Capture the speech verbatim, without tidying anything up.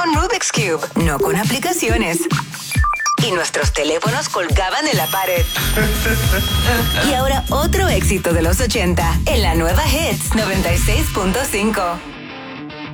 con Rubik's Cube, no con aplicaciones. Y nuestros teléfonos colgaban en la pared. Y ahora otro éxito de los ochenta en la nueva Hits noventa y seis punto cinco.